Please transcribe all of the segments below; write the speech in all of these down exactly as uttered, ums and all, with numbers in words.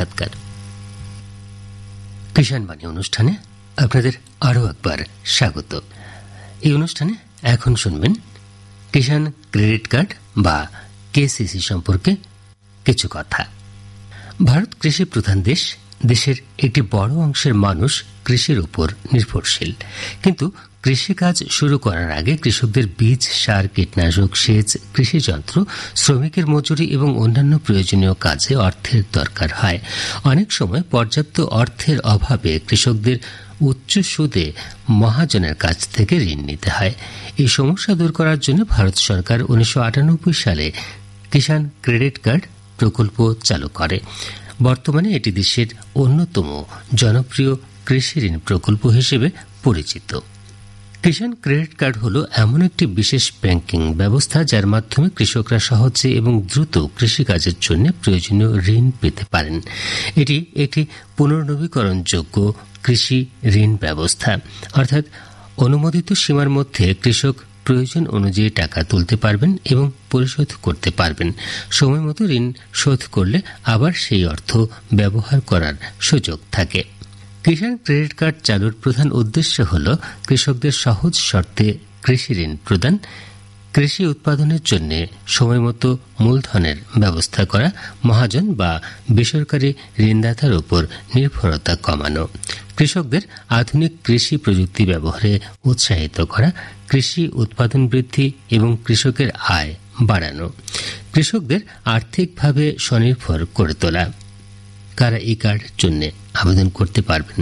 সাক্ষাৎকার। কিষাণ বাণী অনুষ্ঠানে আপনাদের আরও একবার স্বাগত। এই অনুষ্ঠানে এখন শুনবেন কিষাণ ক্রেডিট কার্ড বা কেসিসি সম্পর্কে কিছু কথা। ভারত কৃষি প্রধান দেশ। দেশের একটি বড় অংশের মানুষ কৃষির উপর নির্ভরশীল, কিন্তু কৃষিকাজ শুরু করার আগে কৃষকদের বীজ, সার, কীটনাশক, সেচ, কৃষিযন্ত্র, শ্রমিকের মজুরি এবং অন্যান্য প্রয়োজনীয় কাজে অর্থের দরকার হয়। অনেক সময় পর্যাপ্ত অর্থের অভাবে কৃষকদের উচ্চ সুদে মহাজনের কাছ থেকে ঋণ নিতে হয়। এই সমস্যা দূর করার জন্য ভারত সরকার উনিশশো আটানব্বই সালে কিষাণ ক্রেডিট কার্ড প্রকল্প চালু করে। বর্তমানে এটি দেশের অন্যতম জনপ্রিয় কৃষি ঋণ প্রকল্প হিসেবে পরিচিত। কিষাণ ক্রেডিট কার্ড হল এমন একটি বিশেষ ব্যাংকিং ব্যবস্থা যার মাধ্যমে কৃষকরা সহজে এবং দ্রুত কৃষিকাজের জন্য প্রয়োজনীয় ঋণ পেতে পারেন। এটি একটি পুনর্নবীকরণযোগ্য কৃষি ঋণ ব্যবস্থা, অর্থাৎ অনুমোদিত সীমার মধ্যে কৃষক প্রয়োজন অনুযায়ী টাকা তুলতে পারবেন এবং পরিশোধ করতে পারবেন। সময় মতো ঋণ শোধ করলে আবার সেই অর্থ ব্যবহার করার সুযোগ থাকে। কিষাণ ক্রেডিট কার্ড চালুর প্রধান উদ্দেশ্য হল কৃষকদের সহজ শর্তে কৃষি ঋণ প্রদান, কৃষি উৎপাদনের জন্য সময়মতো মূলধনের ব্যবস্থা করা, মহাজন বা বেসরকারি ঋণদাতার উপর নির্ভরতা কমানো, কৃষকদের আধুনিক কৃষি প্রযুক্তি ব্যবহারে উৎসাহিত করা, কৃষি উৎপাদন বৃদ্ধি এবং কৃষকের আয় বাড়ানো, কৃষকদের আর্থিকভাবে স্বনির্ভর করে তোলা। কারা এই কার্ডের জন্য আবেদন করতে পারবেন?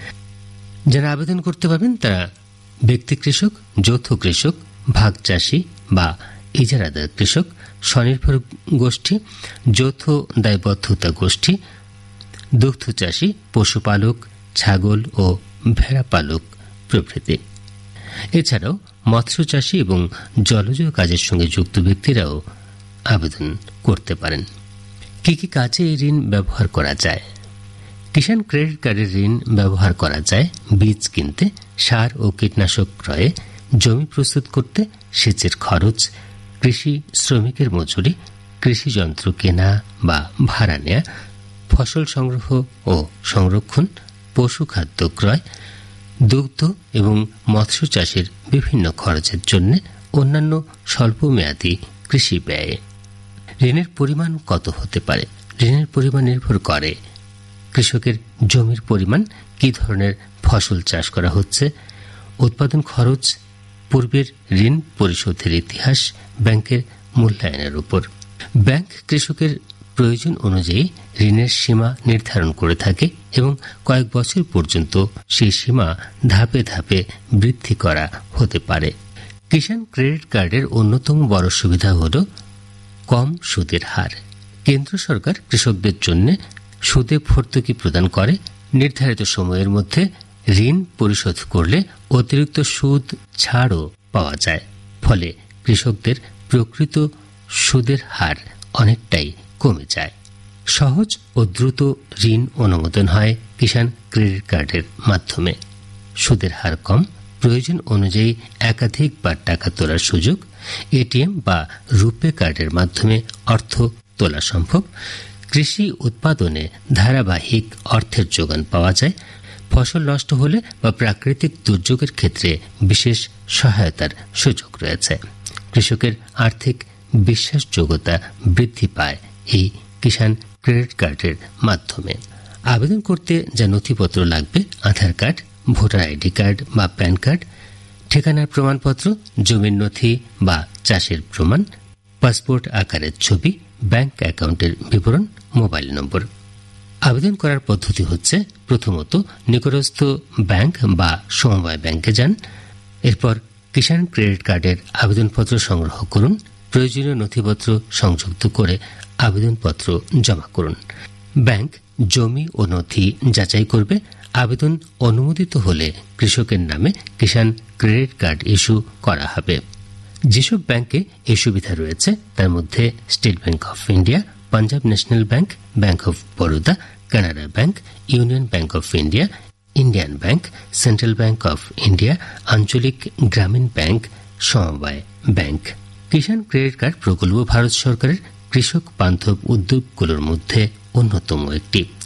যারা আবেদন করতে পারবেন তারা ব্যক্তি কৃষক, যৌথ কৃষক, ভাগ চাষী বা ইজারাদার কৃষক, স্বনির্ভর গোষ্ঠী, যৌথ দায়বদ্ধতা গোষ্ঠী, দুগ্ধ চাষী, পশুপালক, ছাগল ও ভেড়া পালক প্রভৃতি। এছাড়াও মৎস্য চাষী এবং জলজ কাজের সঙ্গে যুক্ত ব্যক্তিরাও আবেদন করতে পারেন। কি কি কাজে এই ঋণ ব্যবহার করা যায়? কিষাণ ক্রেডিট কার্ডের ঋণ ব্যবহার করা যায় বীজ কিনতে, সার ও কীটনাশক ক্রয়ে, জমি প্রস্তুত করতে, সেচের খরচ, কৃষি শ্রমিকের মজুরি, কৃষি যন্ত্র কেনা বা ভাড়া নেয়া, ফসল সংগ্রহ ও সংরক্ষণ, পশু খাদ্য ক্রয়, দুগ্ধ এবং মৎস্য চাষের বিভিন্ন খরচের জন্য, অন্যান্য স্বল্পমেয়াদী কৃষি ব্যয়ে। ঋণের পরিমাণ কত হতে পারে? ঋণের পরিমাণ নির্ভর করে কৃষকের জমির পরিমাণ, কি ধরনের ফসল চাষ করা হচ্ছে, উৎপাদন খরচ, পূর্বের ঋণ পরিশোধের ইতিহাস, ব্যাংকের মূল্যায়নের উপর। ব্যাংক কৃষকের প্রয়োজন অনুযায়ী ঋণের সীমা নির্ধারণ করে থাকে এবং কয়েক বছর পর্যন্ত সেই সীমা ধাপে ধাপে বৃদ্ধি করা হতে পারে। কিষাণ ক্রেডিট কার্ডের অন্যতম বড় সুবিধা হল কম সুদের হার। কেন্দ্র সরকার কৃষকদের জন্য সুদে ভর্তুকি প্রদান করে। নির্ধারিত সময়ের মধ্যে ঋণ পরিশোধ করলে অতিরিক্ত সুদ ছাড়ও পাওয়া যায়, ফলে কৃষকদের প্রকৃত সুদের হার অনেকটাই কমে যায়। সহজ ও দ্রুত ঋণ অনুমোদন হয় কিষাণ ক্রেডিট কার্ডের মাধ্যমে। সুদের হার কম, প্রয়োজন অনুযায়ী একাধিকবার টাকা তোলার সুযোগ, এটিএম বা রুপে কার্ডের মাধ্যমে অর্থ তোলা সম্ভব, কৃষি উৎপাদনে ধারাবাহিক অর্থের যোগান পাওয়া যায়, ফসল নষ্ট হলে বা প্রাকৃতিক দুর্যোগের ক্ষেত্রে বিশেষ সহায়তার সুযোগ রয়েছে। কৃষকের আর্থিক বিশ্বাসযোগ্যতা বৃদ্ধি পায় এই কিষাণ ক্রেডিট কার্ডের মাধ্যমে। আবেদন করতে যা নথিপত্র লাগবে: আধার কার্ড, ভোটার আইডি কার্ড বা প্যান কার্ড, ঠিকানার প্রমাণপত্র, জমির নথি বা চাষের প্রমাণ, পাসপোর্ট আকারের ছবি, ব্যাংক অ্যাকাউন্টের বিবরণ, মোবাইল নম্বর। আবেদন করার পদ্ধতি হচ্ছে, প্রথমত নিকটস্থ ব্যাংক বা সমবায় ব্যাংকে যান। এরপর কিষাণ ক্রেডিট কার্ডের আবেদনপত্র সংগ্রহ করুন। প্রয়োজনীয় নথিপত্র সংযুক্ত করে আবেদনপত্র জমা করুন। ব্যাংক জমি ও নথি যাচাই করবে। আবেদন অনুমোদিত হলে কৃষকের নামে কিষাণ ক্রেডিট কার্ড ইস্যু করা হবে। যেসব ব্যাংকে এই সুবিধা রয়েছে তার মধ্যে state bank of India, Punjab national bank, bank of Baroda, Canara bank, union bank of India, Indian bank, central bank of India, আঞ্চলিক গ্রামীণ ব্যাংক, সমবায় ব্যাংক। কিষাণ ক্রেডিট কার্ড প্রকল্প ভারত সরকারের কৃষক বান্ধব উদ্যোগগুলোর মধ্যে অন্যতম একটি।